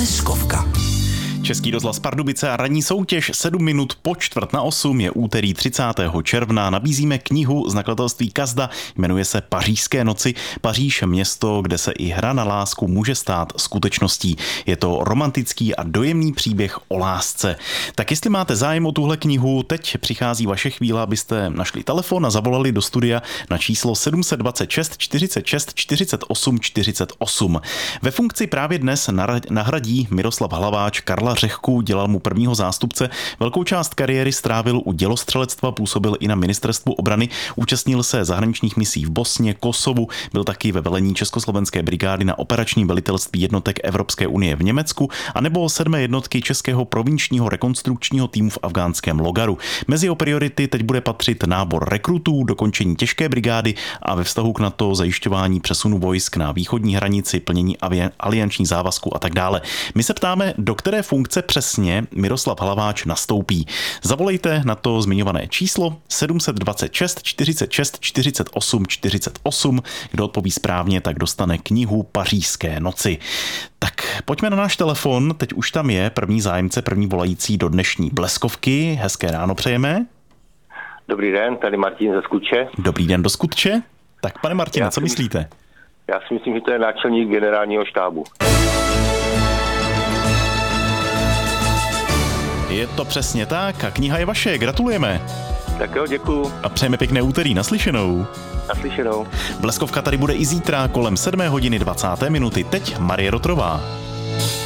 Bleskovka. Český rozhlas Pardubice a ranní soutěž 7 minut po 7:45 je úterý 30. června. Nabízíme knihu z nakladatelství Kazda, jmenuje se Pařížské noci. Paříž, město, kde se i hra na lásku může stát skutečností. Je to romantický a dojemný příběh o lásce. Tak jestli máte zájem o tuhle knihu, teď přichází vaše chvíle, abyste našli telefon a zavolali do studia na číslo 726 46 48 48. Ve funkci právě dnes nahradí Miroslav Hlaváč Karla Řehku, dělal mu prvního zástupce. Velkou část kariéry strávil u dělostřelectva, působil i na ministerstvu obrany, účastnil se zahraničních misí v Bosně, Kosovu, byl taky ve velení Československé brigády na operačním velitelství jednotek Evropské unie v Německu a nebo 7. jednotky Českého provinčního rekonstrukčního týmu v afghánském Logaru. Mezi jeho priority teď bude patřit nábor rekrutů, dokončení těžké brigády a ve vztahu k NATO zajišťování přesunu vojsk na východní hranici, plnění alianční závazku a tak dále. My se ptáme, do které funkce přesně Miroslav Hlaváč nastoupí. Zavolejte na to zmiňované číslo 726 46 48 48. Kdo odpoví správně, tak dostane knihu Pařížské noci. Tak pojďme na náš telefon, teď už tam je první zájemce, první volající do dnešní Bleskovky. Hezké ráno přejeme. Dobrý den, tady Martin ze Skutče. Dobrý den do Skutče. Tak pane Martine, co myslíte? Já si myslím, že to je náčelník generálního štábu. Je to přesně tak a kniha je vaše, gratulujeme. Tak jo, děkuju. A přejeme pěkné úterý, naslyšenou. Naslyšenou. Bleskovka tady bude i zítra kolem 7:20. Teď Marie Rotrová.